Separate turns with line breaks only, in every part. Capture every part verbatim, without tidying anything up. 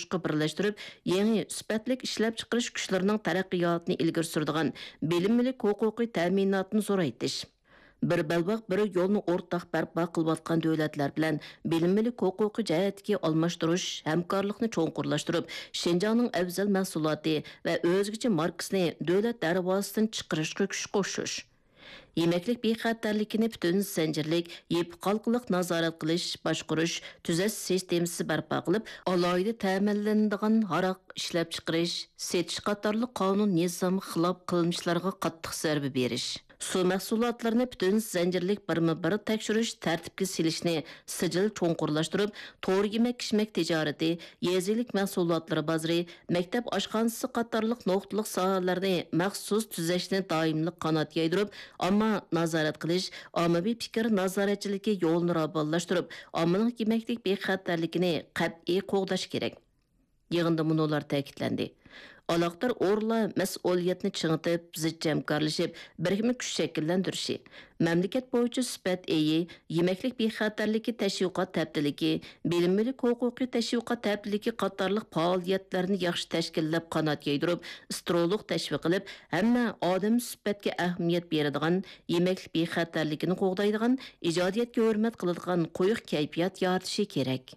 kuchqa birlashtirib, yangi sifatlik ishlab chiqarish kuchlarining taraqqiyotini ilgari suradigan bilimlilik huquqiy ta'minotni zo'raytirish. Bir balbaq bir yo'lni o'rtaq barpo qilayotgan davlatlar bilan bilimlilik huquqi jihatga almashtirish, hamkorlikni cho'nqurlashtirib, Şinjanning afzal mahsuloti va o'zgacha markasini davlat darvozasidan chiqarishga kuch qo'shish. Yemeklik bexatarligini butun zanjirlik, yep qalqiliq nazorat qilish, boshqarish, tuzash sistemasi barpo qilib, alohida ta'minlanadigan haroq ishlab chiqarish, setish qatorli qonun nizom xilof qilmishlarga qattiq zarba berish. Su mahsulotlarini butun zanjirlik birma-bir tekshirish, tartibga silishni sijil cho'nqurlashtirib, to'g'ri yemak-ichmak tijorati, yezilik mahsulotlari bozori, maktab oshxonasi qatorliq nuqtaliq sohalarni maxsus tuzashni doimli qanot yaydirib, ammo nazorat qilish, ommaviy fikr nazoratchiligi yo'lni ravonlashtirib, ommaning yemaklik bexatarligini qat'iy qo'g'dash kerak. Yig'inda munolar ta'kidlandi. Alaqtar o'rla mas'uliyatni chingitib, zich hamkorlashib, birgina kuch shakllantirishi, mamlakat bo'yicha sifat eyi, yemaklik bexatarligi tashviqot taftiligi, bilimlilik huquqiy tashviqot taftiligi qatorliq faoliyatlarni yaxshi tashkillab qanot yaydirib, istiroliq tashviq qilib, hamma odam sifatga ahamiyat beradigan, yemaklik bexatarligini qo'g'daydigan, ijodiyatga hurmat qiladigan qo'yiq kayfiyat yaratishi kerak.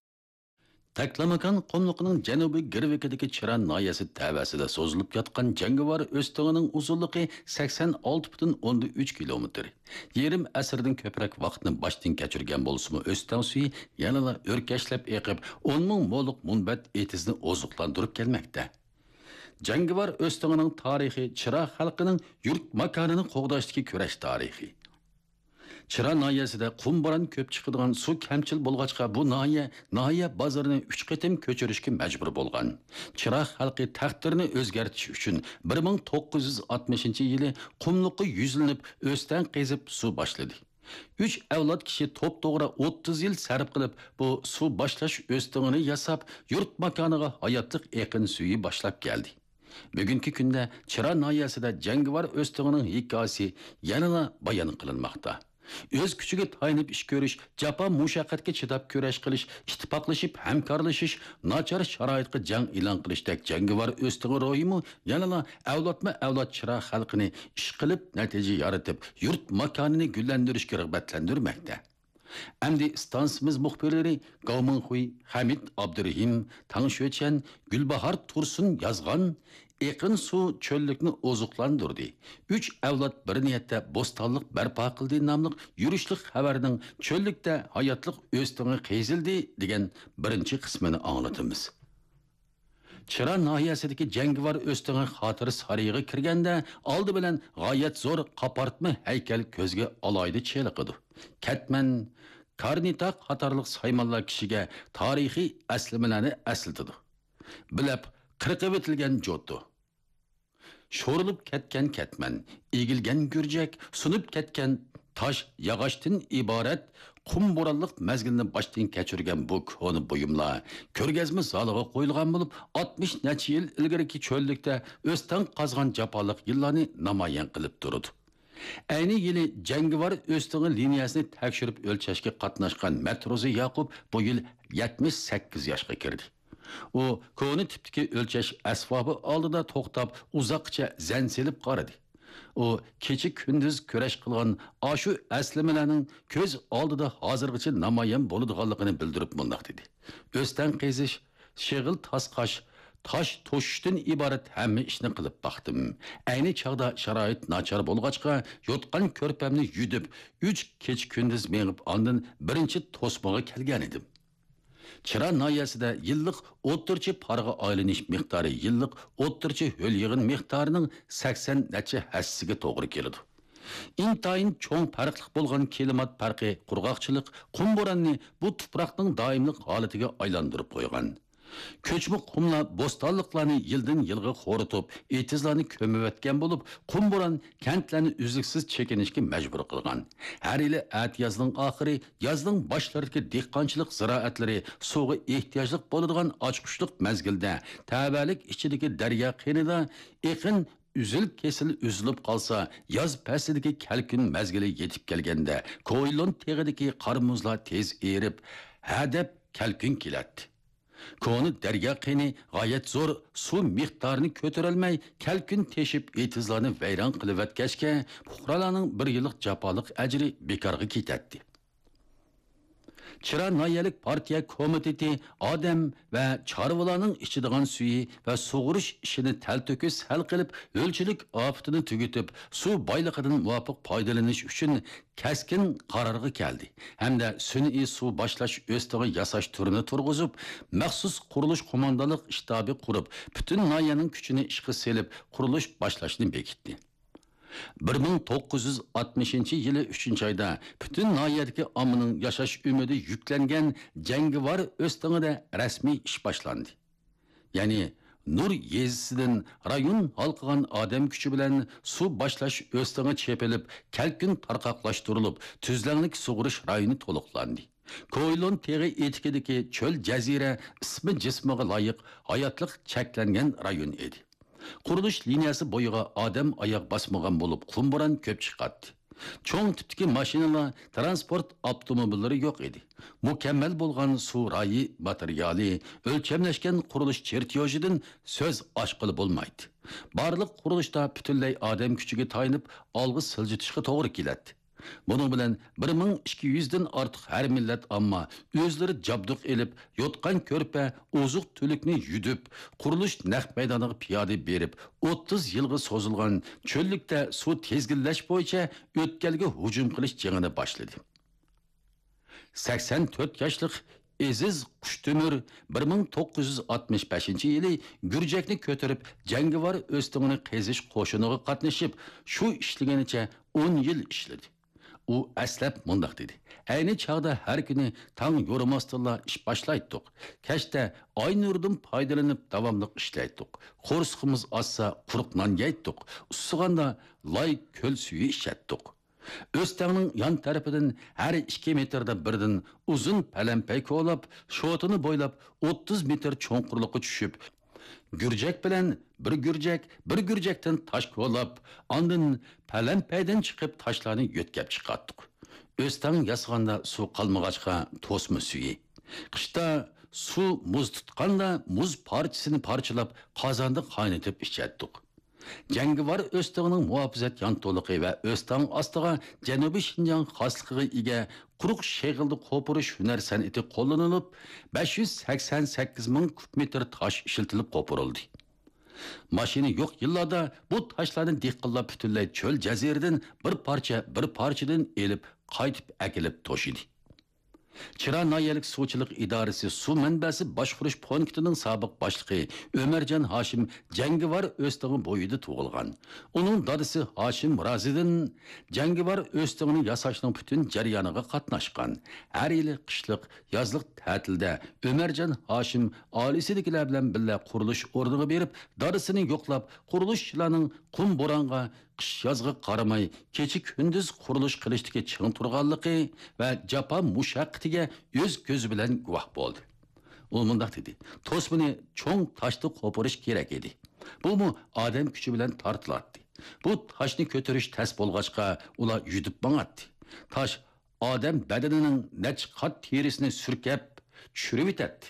Taklamakan qumluqining janubiy girvikidagi Chiran noyasi tavasida so'zilib yotgan jangovar o'stig'ining uzunligi sakson olti butun o'ndan uch kilometr. Yarim asrdan ko'proq vaqtni boshdan kechirgan bo'lsa-mu, o'stan suvi yanada o'rkashlab eqib, o'n ming mo'liq munbat etizini ozuqlantirib kelmoqda. Jangovar o'stig'ining tarixi Chira xalqining yurt makonini qo'g'dashdagi kurash tarixi. Chira noyasida qum boran ko'p chiqadigan suv kamchil bo'lg'achqa bu noya noya bozorini uch qatim ko'chirishga majbur bo'lgan. Chira xalqi taqdirini o'zgartirish uchun bir ming to'qqiz yuz oltmishinchi yili qumliqqa yuzlanib, o'stan qezib suv boshladi. uch avlod kishi to'p to'g'ri o'ttiz yil sarf qilib, bu suv boshlash o'stig'ini yasab, yurt makoniga hayotlik eqin suvi boshlab keldi. Bugungi kunda Chira noyasida jangovar o'stig'ining hikoyasi yanada bayon qilinmoqda. Öz kuchiga tayanib ish ko'rish, jafo mushaqqatga chidab kurash qilish, ittifoqlashib hamkorlashish, nachar sharoitga jang e'lon qilishdek jangovar o'stig'i ro'yimi yanada avlodma avlod Chira xalqini ish qilib natija yaratib, yurt makonini gullantirishga rag'batlantirmoqda. Әмді stansimiz muxbirleri Gavminxuy, Hamid Abdurrahim, Tangshuechan, Gülbahar Tursun yazgan Eqin su çöllükni ozuqlandırdı. Üç avlod bir niyatda bostanlık barpo qildi namlıq yurishlik xabarning çöllükdə hayatlık o'stig'i qezildi degan birinchi qismini anlatımız. Chira nahiyasidagi jangovar o'stig'i xotiri sariyiga kirganda oldi bilan g'oyat zo'r qapartma haykal ko'zga oloydi cheliqidi. Katman, Karnitaq qatorliq saymonlar kishiga tarixiy aslimalarni aslatadi. Bilab qirqivitilgan jo'tdi. Sho'rilib ketgan katman, egilgan gurjak, sunib ketgan tosh yog'ochdan iborat qum bo'ronliq mazgilni boshdan kechirgan bu koni buyumlar ko'rgazma zaliga qo'yilgan bo'lib, oltmish necha yil ilgariki cho'llikda o'stan qazgan jafoliq yillarni namoyon qilib turdi. Ayni yili jangovar o'stig'i liniyasini tekshirib o'lchashga qatnashgan Matrozi Yaqub bu yil yetmish sakkiz yoshga kirdi. U koni tipdagi o'lchash asbobi oldida to'xtab uzoqcha zan selib qaradi. O kecha kunduz kurash qilgan ashu aslimalarning ko'z oldida hozirgacha namoyon bo'ladiganligini bildirib mundaq dedi. O'stan qizish, shig'il tasqash, tosh to'shishdan iborat hamma ishni qilib baxtim. Ayni chog'da sharoit nachar bo'lg'achqa yotgan ko'rpamni yudib, uch kech kunduz mengib ondan birinchi to'smaga kelgan edim. Chira noyasida yillik o'ttirchi parga aylanish miqdori yillik o'ttirchi ho'l yig'in miqdorining sakson necha hassiga to'g'ri keladi. Intayin cho'ng farqli bo'lgan klimat farqi qurg'oqchilik qum bo'ronini bu tuproqning doimlik holatiga aylantirib qo'ygan. Ko'chmi qumlar bo'stonliqlarni yildan yilga xo'ritib, etizlarni ko'mib bo'lib, qum bo'ron kentlarni uzluksiz chekinishga majbur qilgan. Har yili at yozning oxiri, yozning boshlaridagi dehqonchilik ziroatlari suvga ehtiyojli bo'ladigan ochqushliq mazgilda, tavalik ichidagi daryo qenida eqin üzül kesil üzülüp qalsa, yoz paslidagi kalkun mazgili yetib kelganda, ko'ylon teg'idagi qarmuzlar tez erib, hadab kalkun keladi. Koni daryo qiyni g'oyat zo'r suv miqdorini ko'tarolmay, kalkun teshib etizlarni vayron qilib o'tkazga, fuqarolarning bir yillik jafoliq ajri bekorga ketadi. Chira noyalik partiya komiteti odam va chorvalarning ichadigan suvi va sug'urish ishini talto'kis hal qilib, o'lchilik ofatini tugatib, suv boyligidan muvofiq foydalanish uchun kaskin qarorga keldi. Hamda sun'iy suv boshlash o'stig'i yasash turini turg'izib, maxsus qurilish qo'mondonlik shtabi qurib, butun noyaning kuchini ishga selib, qurilish boshlashni bekitdi. bir ming to'qqiz yuz oltmishinchi yili uchinchi oyda bütün noyadagi ommaning yashash umidi yuklangan jangovar o'stingida rasmiy ish boshlandi. Ya'ni Nur yezisidan rayon halqıgan odam kuchi bilan suv boshlash o'stingi chepilib, kalkun tarqoqlashtirilib, tuzlanlik sug'urish rayoni to'liqlandi. Koylon teg'i etikidagi cho'l jazira ismi jismiga loyiq hayotlik cheklangan rayon edi. Qurilish liniyasi bo'yiga odam oyoq basmagan bo'lib, qumboran ko'p chiqadi. Cho'ng tipdagi mashinalar, transport avtomobillari yo'q edi. Mukammal bo'lgan suv rayi materiali, o'lchamlashgan qurilish chertyojidan so'z ochqili bo'lmaydi. Barliq qurilishda butunlay odam kuchiga tayinib, olg'i siljitishga to'g'ri keladi. Bunun bilan bir ming ikki yuz dan ortiq har millat ammo o'zlari jabduq elib, yotqan ko'rpa, ozuq tulikni yudib, qurilish naq maydoniga piyoda berib, o'ttiz yilga so'zilgan cho'llikda suv tezginlash bo'yicha o'tkalga hujum qilish jangini boshladi. sakson to'rt yoshlik Aziz Qushtemir bir ming to'qqiz yuz oltmish beshinchi yili Gurjakni ko'tarib, jangovar o'stingini qazish qo'shiniga qatnashib, shu ishlaganicha o'n yil ishladi. U aslab mundaq dedi. Ayni chaqda har kuni tong yo'rimasdilla ish boshlaydik. Kashda oy nuridan foydalanib davomli ishlaydik. Qo'rsqimiz assa quruq non yeydik. Usig'anda loy ko'l suvi ichatdik. O'stangning yon tarafidan har ikki metrda birdan uzun palampay ko'lab, shotini bo'ylab o'ttiz metr cho'nqurlikqa tushib, Gurjak bilan bir gurjak, bir gurjakdan tosh ko'lab, ondan palampaydan chiqib toshlarni yo'tkab chiqardik. O'stang yasg'anda suv qolmag'achqa to'sma suvi. Qishda suv muz tutqanda muz parchasini parchalab qozonda qaynatib ichatdik. Jangovar o'stig'ining muhofazat yantoliqi va o'stang ostiga Janubiy Shinjang xosligiga ega quruq sheg'ilni qo'pirish hunar san'ati qo'llanilib, besh yuz sakson sakkiz ming kub metr tosh ishlatilib qo'pirildi. Mashina yo'q yillarda bu toshlarni dehqonlar butunlay cho'l jaziradan bir parcha bir parchadan elib, qaytib akilib to'shidi. Chira noyalik suvchilik idorasi suv manbasi boshqarish punktining sobiq boshlig'i Ömerjon Hoshim jangovar o'stig'i bo'yida tug'ilgan. Uning dadasi Hoshim Roziddin jangovar o'stig'ini yasashning butun jarayoniga qatnashgan. Har yili qishliq, yozliq ta'tilda Ömerjon Hoshim oilasidagilar bilan birga qurilish o'rniga berib, dadasini yo'qlab, qurilishchilarning qum bo'ronga qish yozga qaramay kechi kunduz qurilish qilishdagi ching turganligi va japa mushaqqatiga o'z ko'zi bilan guvoh bo'ldi. U mundaq dedi: "To'smini cho'ng toshni qo'pirish kerak edi. Bu mu odam kuchi bilan tortiladi. Bu toshni ko'tarish tas bo'lg'achqa ular yudib mangadi. Tosh odam badanining nech qat terisini surkab tushirib etadi.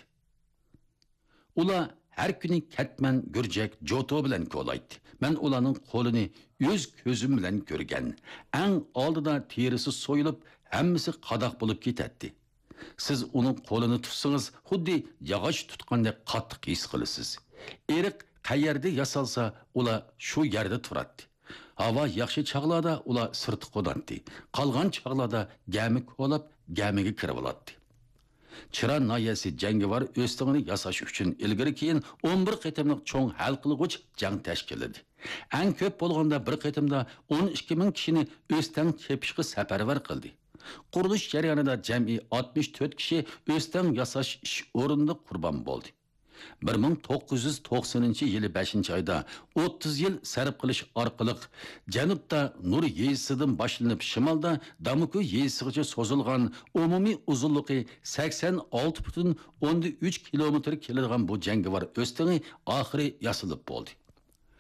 Ular har kuni katman gurjak joto bilan ko'laydi. Men ularning qo'lini o'z ko'zim bilan ko'rgan. Eng oldida terisi so'yilib, hammasi qadoq bo'lib ketadi. Siz uning qo'lini tutsangiz, xuddi yog'och tutgandek qattiq his qilasiz. Eriq qayerda yasalsa, ular shu yerda turadi. Havo yaxshi chaqlarda ular sirti qo'dandi. Qolgan chaqlarda gami ko'lab, gamiga kirib oladi. Chira noyasi jangovar o'stig'ini yasash uchun ilgari keyin o'n bir qitimliq cho'ng hal qilg'uch jang tashkilladi. Eng ko'p bo'lganda bir qitimda o'n ikki ming kishini o'stang chepishga safarbar qildi. Qurilish jarayonida jami oltmish to'rt kishi o'stang yasash ish o'rinida qurbon bo'ldi. bir ming to'qqiz yuz to'qsoninchi yili beshinchi oyda o'ttiz yil sarf qilish orqali janubda Nur yezisidan boshlanib shimolda Damuku yezisigacha so'zilgan umumiy uzunligi sakson olti butun o'ndan uch kilometr keladigan bu jangovar o'stig'i oxiri yasilib bo'ldi.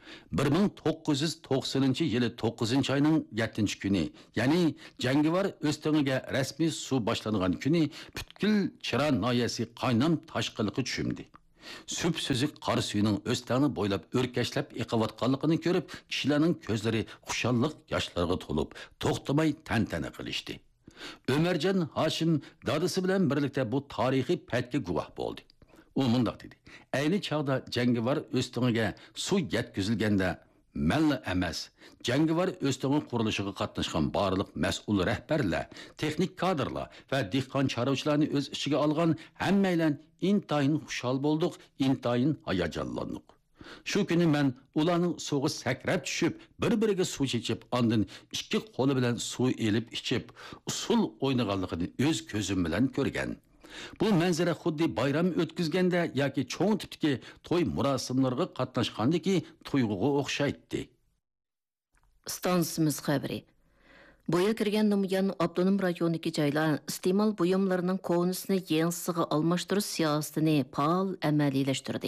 bir ming to'qqiz yuz to'qsoninchi yili to'qqizinchi oyning yettinchi kuni, ya'ni jangovar O'sting'iga rasmiy suv boshlangan kuni butkul Chira noyasi qaynam toshqinlikqa tushimdi. Süp-süzük qar suyuning O'stingni bo'ylab o'rkashlab eqayotganligini ko'rib, kishilarning ko'zlari xushalliq yoshlarga to'lib, to'xtamay tantana qilishdi. Ömercan Haşim dadisi bilan birlikda bu tarixiy paytga guvoh bo'ldi. U mundaq dedi: "Ayni chaqda jangovar O'sting'iga suv yetkazilganda Мәлі әмәс, jangovar O'sting'i qurilishiga qatnashgan barliq mas'ul rahbarlar, texnik kadrlar va dehqon chorvachilarni o'z ichiga olgan hammaylar intayin xushal bo'ldik, intayin hayajonlandik. Shu kuni men ularning suvga sakrab tushib, bir-biriga suv ichib, ondan ikki qo'li bilan suv elib ichib, usul o'ynaganligini o'z ko'zim bilan ko'rgan. Bu manzara xuddi bayram o'tkazganda yoki cho'ng tipdagi to'y murosimlarga qatnashgandagi tuyg'uga o'xshaydi.
Stansimiz xabari. Bu yil kirgan buyon avtonom rayondagi joylar iste'mol buyumlarining konusini yangisiga almashtirish siyosatini faol amaliyleştirdi.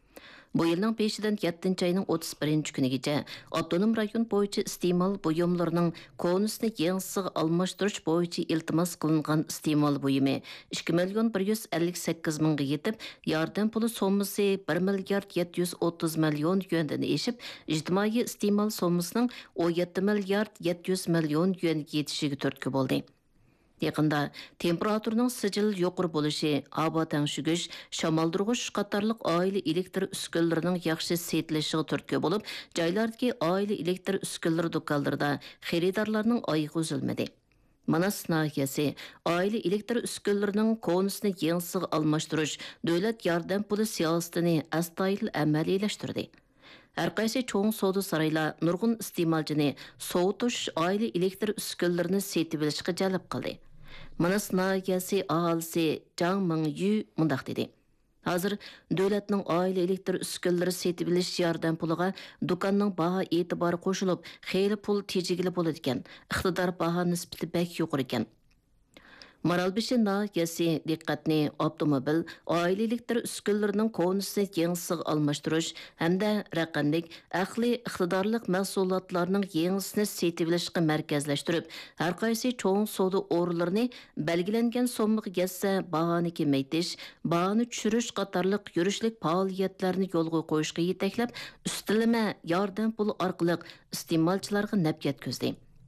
Bu yılның beşidən yettinchi ayının o'ttiz birinchi kunigacha avtonom rayon bo'yicha iste'mol buyumlarining konusini yangisiga almashtirish bo'yicha iltimos qilingan iste'mol buyumi ikki million bir yuz ellik sakkiz mingga yetib, yordam puli sommasi bir milliard yetti yuz o'ttiz million yuandan eshib, ijtimoiy iste'mol sommasining o'n yetti milliard yetti yuz million yuanga yetishiga turtki bo'ldi. Yaqında temperaturning sijil yuqori bo'lishi, havo tengshigish, shamoldurg'ish qatorliq oila elektr uskunalarining yaxshi setilishiga turtki bo'lib, joylardagi oila elektr uskunalari do'konlarida xaridorlarning oyog'i uzilmadi. Manas nahiyasi oila elektr uskunalarining konusini yangisiga almashtirish davlat yordam puli siyosatini astoydil amaliylashtirdi. Har qaysi cho'ng savdo saroylar nurg'un iste'molchini sovutish oila elektr uskunalarini setib olishga jalb qildi. Manas nahiyasi aholisi Jang Mingyu mundaq dedi: Hozir davlatning oila elektr uskunalari setib olish yordam puliga do'konning baho e'tibori qo'shilib, xeyli pul tejigili bo'ladi ekan. Iqtidor baho nisbati bak yuqori ekan. Maralbişi nahiyasi diqqatni avtomobil, oila elektr uskunalarining konusini yangisiga almashtirish hamda raqamlik, aqli iqtidorliq mahsulotlarning yangisini setib olishga markazlashtirib, har qaysi cho'ng savdo o'rinlarini belgilangan sommaga yetsa bahoni kamaytirish, bahoni tushirish qatorliq yurishlik faoliyatlarni yo'lga qo'yishga yetaklab, ustilama yordam puli orqali iste'molchilarga naf yetkazdi.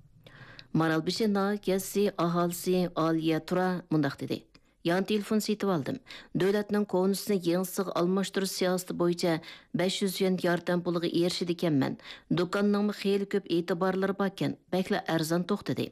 Maralbişi nahiyasi aholisi Aliya Tura mundaq dedi: Yan telefon setib oldim. Davlatning konusini yangisiga almashtirish siyosati bo'yicha besh yuz yuan yordam puliga erishdi ekanman. Do'konning xeyli ko'p e'tiborlari bor ekan, bakla arzon to'xtadi.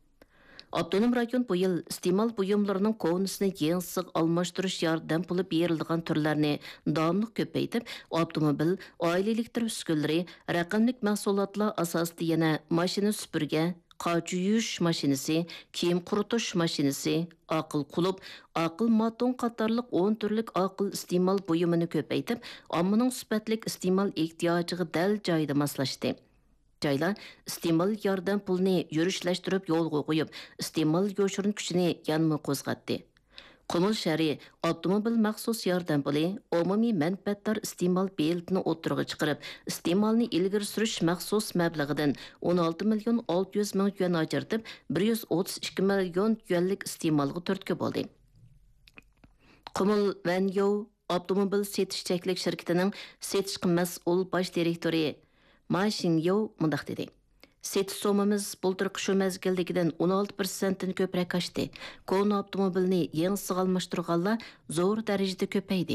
Avtonom rayon bu yil iste'mol buyumlarining konusini yangisiga almashtirish yordam puli beriladigan turlarni davomli ko'paytib, avtomobil, oila elektr uskunalari, raqamlik mahsulotlar asosida yana mashina supurgi, Qaç yuyish mashinasi, kiyim quritish mashinasi, aql qulub, aql maton qatorliq o'n turlik aql iste'mol buyumini ko'paytib, ommaning sifatlik iste'mol ehtiyojiga dal joyida moslashdi. Joylar iste'mol yordam pulini yurishlashtirib yo'lga qo'yib, iste'mol yo'shirin kuchini yanma qo'zg'atdi. Qumul shari avtomobil maxsus yordam puli umumiy manfaatdor iste'mol beltini o'tirg'i chiqarib, iste'molni ilgari surish maxsus mablag'idan o'n olti million olti yuz ming yuan ajratib, bir yuz o'ttiz ikki million yuanlik iste'molga turtki bo'ldi. Qumul Vanyo avtomobil setish cheklik shirkatining setishga mas'ul bosh direktori Ma Xingyo mundaq dedi: Setish somamiz bultirqi shu mezgildagidan o'n olti persentdan ko'proq oshdi. Konu avtomobilni yangisiga almashtirganlar zo'r darajada ko'paydi.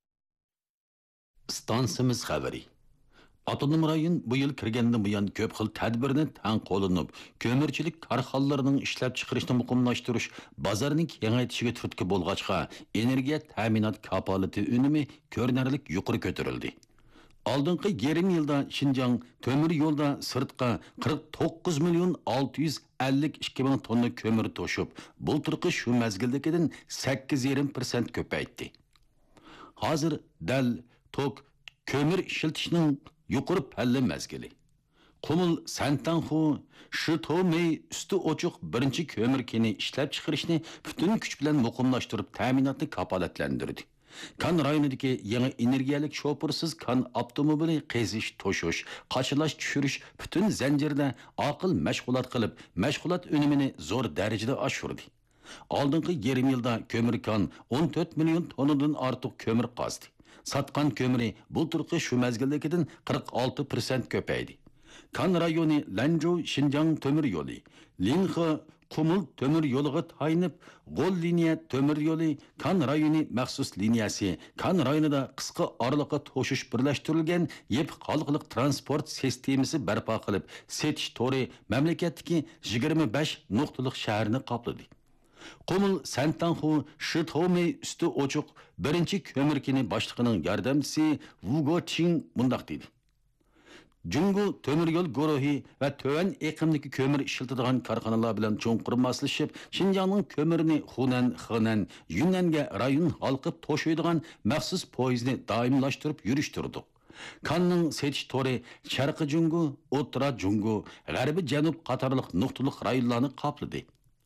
Stansimiz xabari. Avtonom rayon bu yil kirgandan buyon ko'p xil tadbirni tan qo'llanib, ko'mirchilik korxonalarining ishlab chiqarishni muqimlashtirish, bozorning kengaytishiga turtki bo'lg'achqa, energiya ta'minot kapolati unumi ko'rinarli yuqori ko'tarildi. Aldınqı yarim yılda Şinjan kömür yolda sırtqa qirq to'qqiz million olti yuz ellik ikki ming tonna kömür to'shib, bulturqi shu mezgildagidan sakkiz yarim persent ko'paydi. Hozir dal tok kömür ishlatishning yuqori palli mezgili. Qumul Santanxu shu tomey usti ochiq birinchi kömür keni ishlab chiqarishni butun kuch bilan muqimlashtirib ta'minotni kapolatlantirdi. Kan rayonidagi yangi energiyalik şoförsiz kan avtomobili qazish, to'shish, qachilash, tushirish butun zanjirda aql mashg'ulot qilib, mashg'ulot unumini zo'r darajada oshirdi. Oldingi yarim yilda ko'mir kon o'n to'rt million tonnadan ortiq ko'mir qazdi. Satqan ko'miri bulturqi shu mazgildagidan qirq olti prosent ko'paydi. Kan rayoni Lanzhou Xinjiang temir yo'li, Linhe Qumul temir yo'liga tayinib, G'ol liniya temir yo'li Kan rayoni maxsus liniyasi, Kan rayonida qisqa oraliqqa to'shish birlashtirilgan yep xalqliq transport sistemasi barpo qilib, setish to'ri mamlakatdagi yigirma besh nuqtaliq shaharni qopladi. Qumul Santanxu Shitomi üstü ochiq birinchi ko'mirkini boshlig'ining yordamchisi Wu Goqing mundaq dedi. Jungu temir yo'l guruhi va töven iqlimdagi ko'mir ishlatadigan korxonalar bilan cho'nqur moslashib, Xinjiangning ko'mirini Hunan, Henan, Yunnanga rayon halqib to'shiydigan maxsus poyezdni doimlashtirib yurishtirdik. Kanning setish to'ri Sharqi Jungu, O'rta Jungu, G'arbiy Janub qatorliq nuqtaliq rayonlarni qopladi.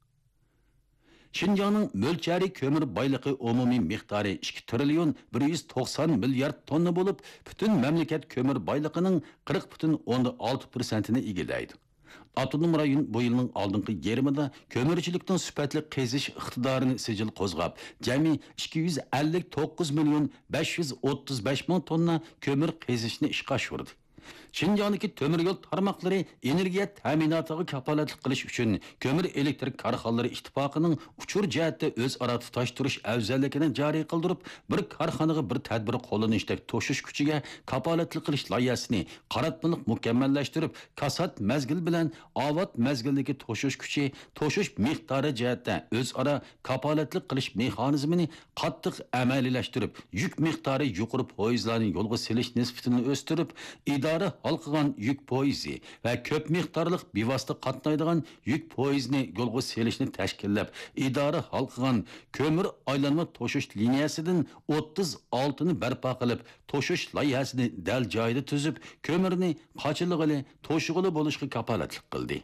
Xinjiangning mo'lchari ko'mir boyligi umumiy miqdori ikki trillion bir yuz to'qson milliard tonna bo'lib, butun mamlakat ko'mir boyligining qirq butun o'ndan olti prosentini egallaydi. Avtonom rayon bu yilning oldingi yarmida ko'mirchilikning sifatli qazish iqtidorini sijil qo'zg'ab, jami ikki yuz ellik to'qqiz million besh yuz o'ttiz besh ming tonna ko'mir qazishni ishga oshirdi. Xinjiangdagi temir yo'l tarmoqlari energiya ta'minotiga kafolatlik qilish uchun ko'mir elektrik korxonalari ittifoqining uchur jihatda o'zaro tutashtirish afzalligini joriy qildirib, bir korxonaga bir tadbir qo'llanishda to'shish kuchiga kafolatlik qilish loyihasini qaratmalik mukammallashtirib, kasat mazgil bilan avot mazgildagi to'shish kuchi, to'shish miqdori jihatda o'zaro kafolatlik qilish mexanizmini qattiq amaliylashtirib, yuk miqdori yuqori poyezdlarni yo'lga selish nisbatini o'stirib, idora halqıgan yük poyezi ve köp miqdarlıq bivasita qatnaydigan yük poyezini yo'lga selishni tashkillab, idora halqıgan kömür aylanma to'shish liniyasidan o'ttiz oltini barpo qilib, to'shish loyihasini dal joyida tuzib, ko'mirni qochilig'ili, to'shig'ili bo'lishga kafolatlik qildi.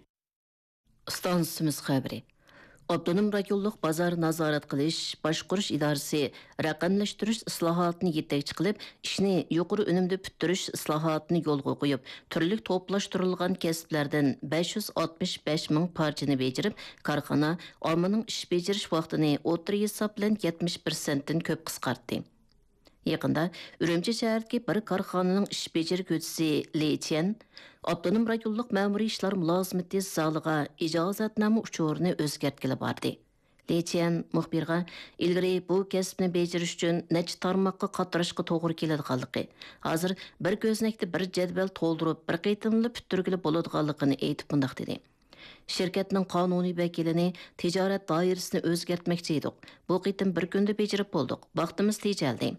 Stansimiz xabari. Avtonom rayonluq bozor nazorat qilish, boshqarish idorasi raqamlashtirish islohotini yetakchi qilib, ishni yuqori unumda bitirish islohotini yo'lga qo'yib, turli to'plashtirilgan kasblardan besh yuz oltmish besh ming parchani bejirib, korxona ommaning ish bejirish vaqtini o'rta hisob bilan yetmish prosent dan ko'p qisqartdi. Yaqında Ürümçi şəhərdəki bir karxananing ish bejirgüchisi Li Chen avtonom rayonluq ma'muriy ishlar mulozimati zaliga ijozatnoma uchurini o'zgartgili bordi. Li Chen muxbirga ilgari bu kasbni bejirish uchun necha tarmoqqa qatirishga to'g'ri keladiganligi, hozir bir ko'znakda bir jadval to'ldirib, bir qaytimli bitirgili bo'ladiganligini aytib bundaq dedi. Şirketning qonuniy vakilini tijorat doirasini o'zgartmoqchi edik. Bu qitim bir kunda bejirib bo'ldik. Vaqtimiz tejaldi.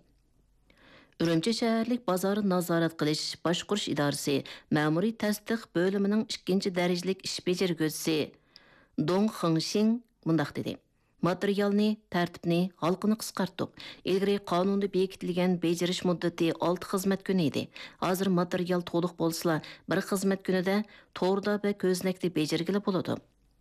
Ürümçi şəhərlik bazarı nazorat qilish, boshqarish idorasi ma'muriy tasdiq bo'limining ikkinchi darajalik ish bejirguvchisi Dong Hengxing mundaq dedi. Materialni, tartibni, halqini qisqartdik. Ilgari qonunda bekitilgan bejirish muddati olti xizmat kuni edi. Hozir material to'liq bo'lsa, bir xizmat kunida to'g'rida va ko'znakda bejirgili bo'ladi.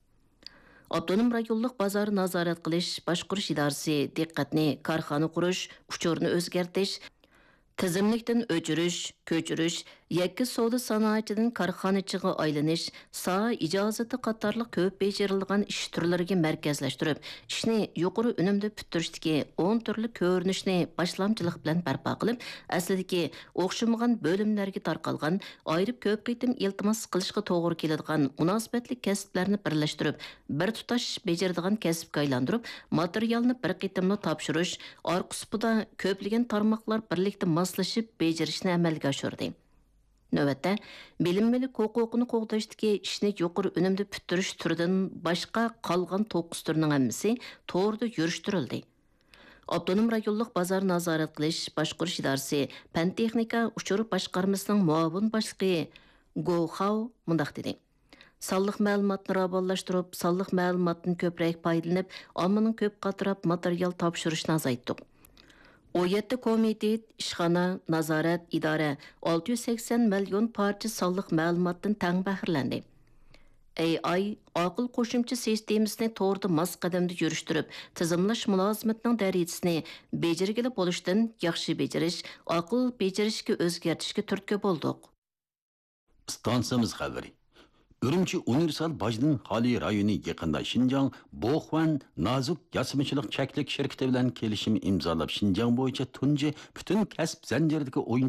Avtonom rayonluq bozorni nazorat qilish, boshqarish idorasi diqqatni korxona qurish, uchurni o'zgartish, tizimlikdan o'chirish, ko'chirish, yakka savdo sanoatchidan korxonachiga aylanish, soha ijozati qatorliq ko'p bejirilgan ish turlariga markazlashtirib, ishni yuqori unumda bitirishdagi o'n turli ko'rinishni boshlamchilik bilan barpo qilib, aslidagi o'xshamagan bo'limlarga tarqalgan, ayirib ko'p qitim iltimos qilishga to'g'ri keladigan munosabatli kasblarni birlashtirib, bir tutash bejiradigan kasbga aylantirib, materialni bir qitimli topshirish, orqasida ko'plagan tarmoqlar birlikda moslashib bejirishni amalga oshirdi. Növətdə, bilinməlik huquqini qoğdashdagi ishni yuqori unumda bitirish turidan boshqa qolgan to'qqiz turning hammasi to'g'rida yurishtirildi. Avtonom rayonluq bozor nazorat qilish, boshqarish idorasi Pan texnika uchur boshqarmasining muavin boshlig'i Go Hao mundaq dedi. Sonliq ma'lumotni rabonlashtirib, sonliq ma'lumotdan ko'proq foydalanib, ommaning ko'p qatorab material topshirishni azaytdik. O yetti komitet, ishxona, nazorat, idora olti yuz sakson million parcha sonliq ma'lumotdan tang bahirlandi. A I aqıl qo'shimcha sistemasini to'g'ri mos qadamda yurishtirib, tizimlash mulozimatining darajasini bejargili bo'lishdan yaxshi bejarish, aql bejirishga o'zgartishga turtki bo'ldik.
Stansiyamiz xabari. Ürümçi Universal Bajning Hali rayoni yaqinda Şinjan Boxwan Nazuk Yasimichilik cheklik shirkati bilan kelishim imzolab Şinjan bo'yicha tunji butun kasb zanjiridagi o'yin